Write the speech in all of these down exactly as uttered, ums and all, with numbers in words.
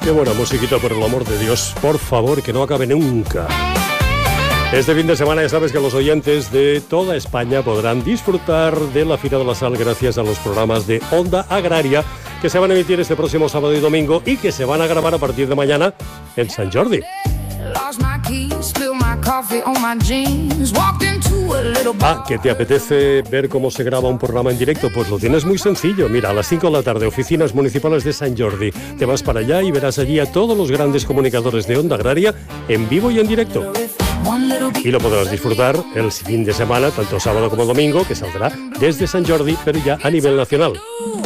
Qué buena musiquita, por el amor de Dios. Por favor, que no acabe nunca. Este fin de semana ya sabes que los oyentes de toda España podrán disfrutar de la Fira de la Sal gracias a los programas de Onda Agraria que se van a emitir este próximo sábado y domingo y que se van a grabar a partir de mañana en Sant Jordi. Ah, ¿que te apetece ver cómo se graba un programa en directo? Pues lo tienes muy sencillo. Mira, a las cinco de la tarde, oficinas municipales de Sant Jordi. Te vas para allá y verás allí a todos los grandes comunicadores de Onda Agraria en vivo y en directo. Y lo podrás disfrutar el fin de semana, tanto sábado como domingo, que saldrá desde Sant Jordi, pero ya a nivel nacional.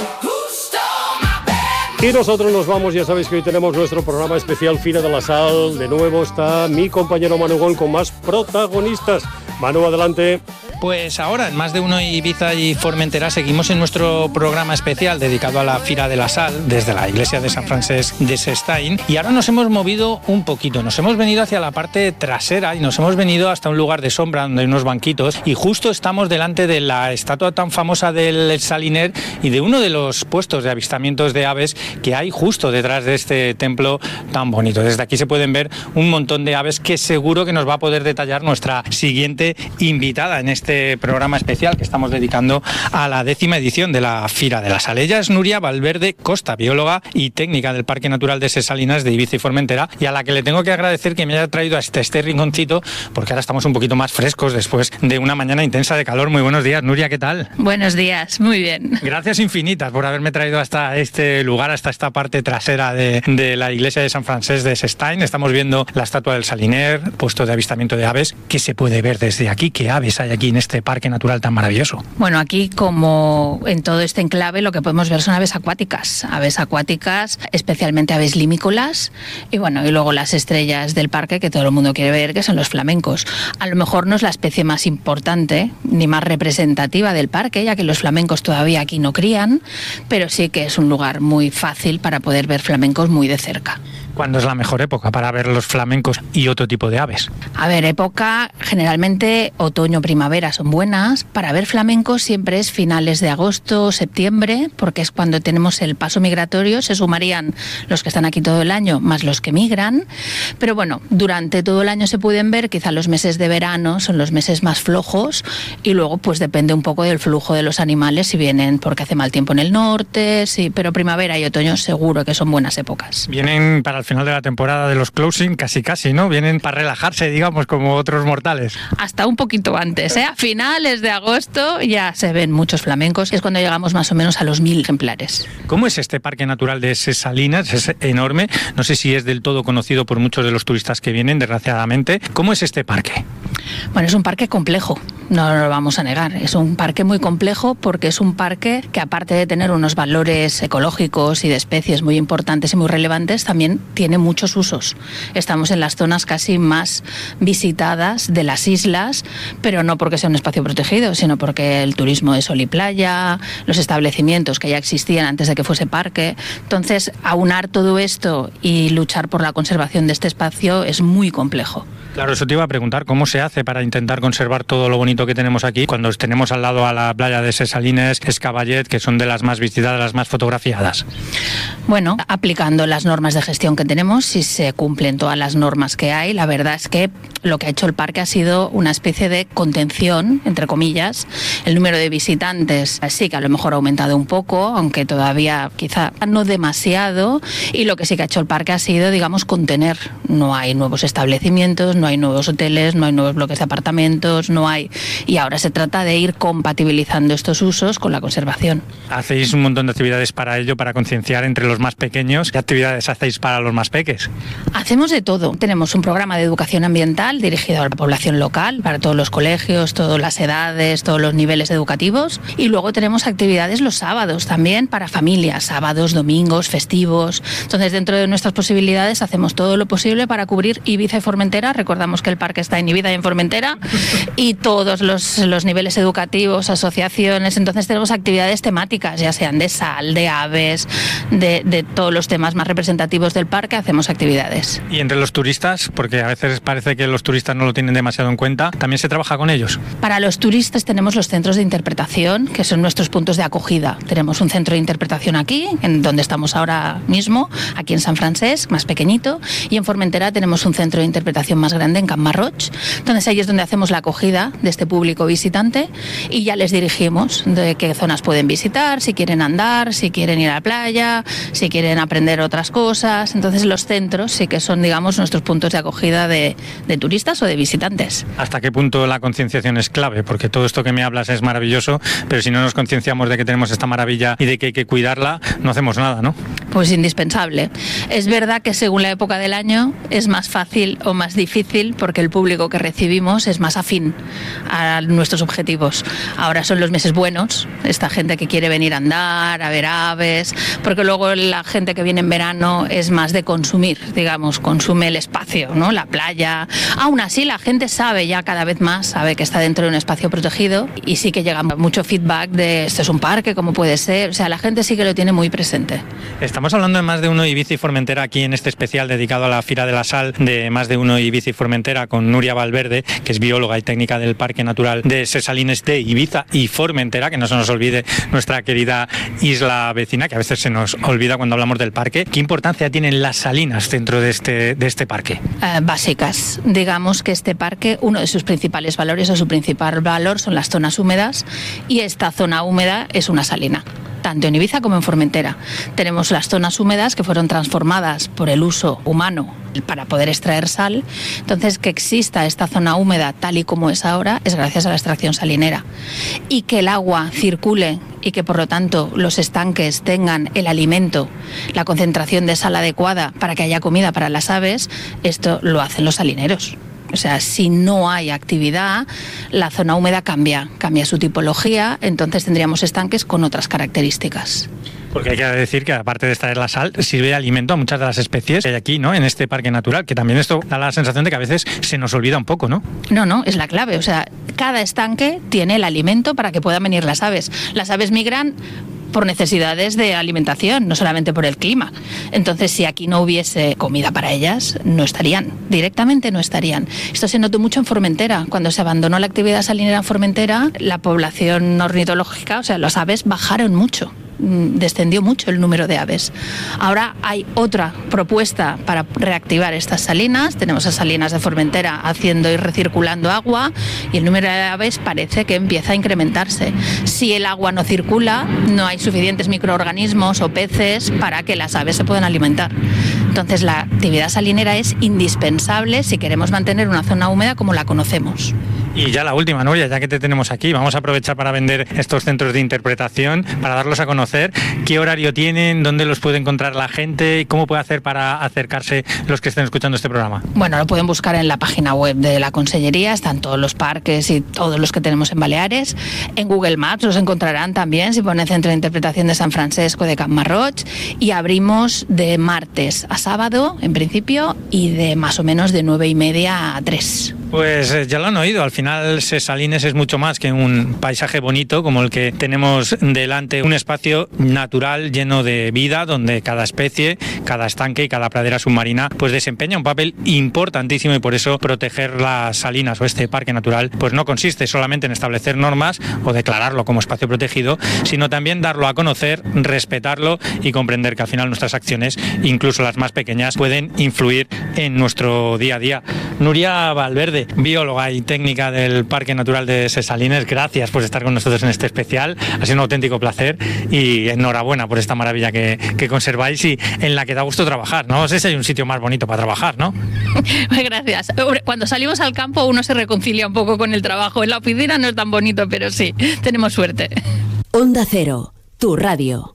Y nosotros nos vamos, ya sabéis que hoy tenemos nuestro programa especial Fira de la Sal. De nuevo está mi compañero Manu Gol con más protagonistas. Manu, adelante. Pues ahora, en Más de Uno Ibiza y Formentera, seguimos en nuestro programa especial dedicado a la Fira de la Sal desde la iglesia de San Francesc de Sestaín. Y ahora nos hemos movido un poquito, nos hemos venido hacia la parte trasera y nos hemos venido hasta un lugar de sombra donde hay unos banquitos y justo estamos delante de la estatua tan famosa del Saliner y de uno de los puestos de avistamientos de aves que hay justo detrás de este templo tan bonito. Desde aquí se pueden ver un montón de aves que seguro que nos va a poder detallar nuestra siguiente invitada en este Este programa especial que estamos dedicando a la décima edición de la Fira de la Sal. Ella es Nuria Valverde Costa, bióloga y técnica del Parque Natural de Ses Salines de Ibiza y Formentera, y a la que le tengo que agradecer que me haya traído hasta este rinconcito, porque ahora estamos un poquito más frescos después de una mañana intensa de calor. Muy buenos días, Nuria, ¿qué tal? Buenos días, muy bien. Gracias infinitas por haberme traído hasta este lugar, hasta esta parte trasera de, de la iglesia de San Francesc de Sestaín. Estamos viendo la estatua del Saliner, puesto de avistamiento de aves. ¿Qué se puede ver desde aquí? ¿Qué aves hay aquí en este parque natural tan maravilloso? Bueno, aquí, como en todo este enclave, lo que podemos ver son aves acuáticas, aves acuáticas, especialmente aves limícolas, y bueno, y luego las estrellas del parque que todo el mundo quiere ver, que son los flamencos. A lo mejor no es la especie más importante ni más representativa del parque, ya que los flamencos todavía aquí no crían, pero sí que es un lugar muy fácil para poder ver flamencos muy de cerca. ¿Cuándo es la mejor época para ver los flamencos y otro tipo de aves? A ver, época, generalmente otoño, primavera son buenas. Para ver flamencos siempre es finales de agosto, septiembre, porque es cuando tenemos el paso migratorio. Se sumarían los que están aquí todo el año más los que migran. Pero bueno, durante todo el año se pueden ver. Quizá los meses de verano son los meses más flojos y luego pues depende un poco del flujo de los animales, si vienen porque hace mal tiempo en el norte, sí, pero primavera y otoño seguro que son buenas épocas. Vienen para el final de la temporada de los closing, casi casi, ¿no? Vienen para relajarse, digamos, como otros mortales. Hasta un poquito antes, ¿eh? A finales de agosto ya se ven muchos flamencos, y es cuando llegamos más o menos a los mil ejemplares. ¿Cómo es este parque natural de Ses Salines? Es enorme, no sé si es del todo conocido por muchos de los turistas que vienen, desgraciadamente. ¿Cómo es este parque? Bueno, es un parque complejo, no lo vamos a negar. Es un parque muy complejo porque es un parque que, aparte de tener unos valores ecológicos y de especies muy importantes y muy relevantes, también tiene muchos usos. Estamos en las zonas casi más visitadas de las islas, pero no porque sea un espacio protegido, sino porque el turismo de sol y playa, los establecimientos que ya existían antes de que fuese parque. Entonces, aunar todo esto y luchar por la conservación de este espacio es muy complejo. Claro, eso te iba a preguntar, ¿cómo se hace para intentar conservar todo lo bonito que tenemos aquí cuando tenemos al lado a la playa de Ses Salines, Escaballet, que son de las más visitadas, las más fotografiadas? Bueno, aplicando las normas de gestión que tenemos, si se cumplen todas las normas que hay, la verdad es que lo que ha hecho el parque ha sido una especie de contención, entre comillas. El número de visitantes sí que a lo mejor ha aumentado un poco, aunque todavía quizá no demasiado, y lo que sí que ha hecho el parque ha sido, digamos, contener. No hay nuevos establecimientos, no hay nuevos hoteles, no hay nuevos bloques de apartamentos, no hay... Y ahora se trata de ir compatibilizando estos usos con la conservación. Hacéis un montón de actividades para ello, para concienciar entre los más pequeños. ¿Qué actividades hacéis para los más peques? Hacemos de todo. Tenemos un programa de educación ambiental dirigido a la población local, para todos los colegios, todas las edades, todos los niveles educativos. Y luego tenemos actividades los sábados también para familias, sábados, domingos, festivos. Entonces, dentro de nuestras posibilidades, hacemos todo lo posible para cubrir Ibiza y Formentera. Recordamos que el parque está en Ibiza y en Formentera, y todos los, los niveles educativos, asociaciones. Entonces tenemos actividades temáticas, ya sean de sal, de aves, de, de todos los temas más representativos del parque. parque hacemos actividades. Y entre los turistas, porque a veces parece que los turistas no lo tienen demasiado en cuenta, ¿también se trabaja con ellos? Para los turistas tenemos los centros de interpretación, que son nuestros puntos de acogida. Tenemos un centro de interpretación aquí, en donde estamos ahora mismo, aquí en San Francesc, más pequeñito, y en Formentera tenemos un centro de interpretación más grande, en Can Marroig. Entonces ahí es donde hacemos la acogida de este público visitante y ya les dirigimos de qué zonas pueden visitar, si quieren andar, si quieren ir a la playa, si quieren aprender otras cosas. Entonces los centros sí que son, digamos, nuestros puntos de acogida de, de turistas o de visitantes. ¿Hasta qué punto la concienciación es clave? Porque todo esto que me hablas es maravilloso, pero si no nos concienciamos de que tenemos esta maravilla y de que hay que cuidarla, no hacemos nada, ¿no? Pues indispensable. Es verdad que según la época del año es más fácil o más difícil porque el público que recibimos es más afín a nuestros objetivos. Ahora son los meses buenos, esta gente que quiere venir a andar, a ver aves, porque luego la gente que viene en verano es más de consumir, digamos, consume el espacio, ¿no? La playa. Aún así la gente sabe ya cada vez más, sabe que está dentro de un espacio protegido y sí que llega mucho feedback de esto es un parque, ¿cómo puede ser? O sea, la gente sí que lo tiene muy presente. Estamos hablando de Más de Uno Ibiza y Formentera aquí en este especial dedicado a la Fira de la Sal de Más de Uno Ibiza y Formentera con Núria Valverde, que es bióloga y técnica del Parque Natural de Ses Salines de Ibiza y Formentera, que no se nos olvide nuestra querida isla vecina, que a veces se nos olvida cuando hablamos del parque. ¿Qué importancia tienen las salinas dentro de este, de este parque? Eh, básicas. Digamos que este parque, uno de sus principales valores o su principal valor son las zonas húmedas y esta zona húmeda es una salina, tanto en Ibiza como en Formentera. Tenemos las zonas húmedas que fueron transformadas por el uso humano para poder extraer sal. Entonces, que exista esta zona húmeda tal y como es ahora es gracias a la extracción salinera. Y que el agua circule y que por lo tanto los estanques tengan el alimento, la concentración de sal adecuada para que haya comida para las aves, esto lo hacen los salineros. O sea, si no hay actividad, la zona húmeda cambia, cambia su tipología, entonces tendríamos estanques con otras características. Porque hay que decir que aparte de extraer la sal, sirve de alimento a muchas de las especies que hay aquí, ¿no? En este parque natural, que también esto da la sensación de que a veces se nos olvida un poco, ¿no? No, no, es la clave. O sea, cada estanque tiene el alimento para que puedan venir las aves. Las aves migran por necesidades de alimentación, no solamente por el clima. Entonces, si aquí no hubiese comida para ellas, no estarían, directamente no estarían. Esto se notó mucho en Formentera. Cuando se abandonó la actividad salinera en Formentera, la población ornitológica, o sea, las aves bajaron mucho. Descendió mucho el número de aves. Ahora hay otra propuesta para reactivar estas salinas. Tenemos a Salinas de Formentera haciendo y recirculando agua y el número de aves parece que empieza a incrementarse. Si el agua no circula, no hay suficientes microorganismos o peces para que las aves se puedan alimentar. Entonces la actividad salinera es indispensable si queremos mantener una zona húmeda como la conocemos. Y ya la última, Núria, ya que te tenemos aquí, vamos a aprovechar para vender estos centros de interpretación, para darlos a conocer. ¿Qué horario tienen? ¿Dónde los puede encontrar la gente? ¿Cómo puede hacer para acercarse los que estén escuchando este programa? Bueno, lo pueden buscar en la página web de la Consellería, están todos los parques y todos los que tenemos en Baleares. En Google Maps los encontrarán también si ponen Centro de Interpretación de San Francisco de Can Marroig, y abrimos de martes a sábado, en principio, y de más o menos de nueve y media a tres. Pues eh, ya lo han oído, al final Ses Salines es mucho más que un paisaje bonito como el que tenemos delante, un espacio natural lleno de vida donde cada especie, cada estanque y cada pradera submarina pues desempeña un papel importantísimo, y por eso proteger las salinas o este parque natural pues no consiste solamente en establecer normas o declararlo como espacio protegido, sino también darlo a conocer, respetarlo y comprender que al final nuestras acciones, incluso las más pequeñas, pueden influir en nuestro día a día. Núria Valverde, bióloga y técnica del Parque Natural de Ses Salines, gracias por estar con nosotros en este especial. Ha sido un auténtico placer y enhorabuena por esta maravilla que, que conserváis y en la que da gusto trabajar, ¿no? No sé si hay un sitio más bonito para trabajar, ¿no? Gracias. Cuando salimos al campo uno se reconcilia un poco con el trabajo. En la oficina no es tan bonito, pero sí, tenemos suerte. Onda Cero, tu radio.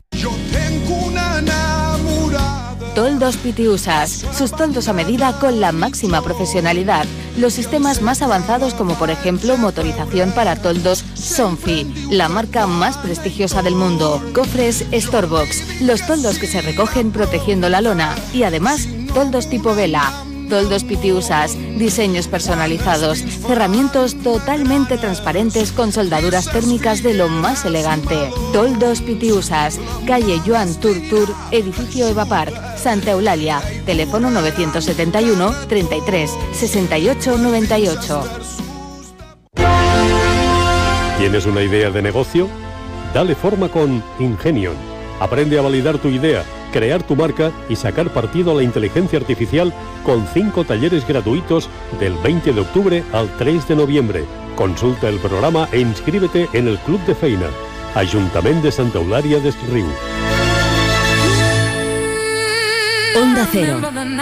Toldos Pitiusas, sus toldos a medida con la máxima profesionalidad. Los sistemas más avanzados, como por ejemplo motorización para toldos Sonfi, la marca más prestigiosa del mundo. Cofres Storebox, los toldos que se recogen protegiendo la lona. Y además, toldos tipo vela. Toldos Pitiusas, diseños personalizados, cerramientos totalmente transparentes con soldaduras térmicas de lo más elegante. Toldos Pitiusas, calle Joan Turtur, edificio Eva Park, Santa Eulalia, teléfono novecientos setenta y uno, treinta y tres, sesenta y ocho, noventa y ocho. ¿Tienes una idea de negocio? Dale forma con Ingenion. Aprende a validar tu idea, crear tu marca y sacar partido a la inteligencia artificial con cinco talleres gratuitos del veinte de octubre al tres de noviembre. Consulta el programa e inscríbete en el Club de Feina. Ayuntamiento de Santa Eulalia des Riu. Onda Cero.